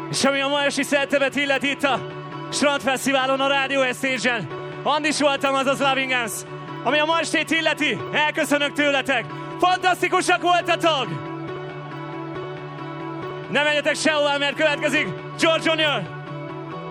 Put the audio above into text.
És ami a ma esti szeretemet illeti itt a Strandfesztiválon, a Radio Stage-en, Andis voltam, azaz Loving Hands. Ami a ma estét illeti, elköszönök tőletek. Fantasztikusak voltatok! Ne menjetek sehová, mert következik George Junior!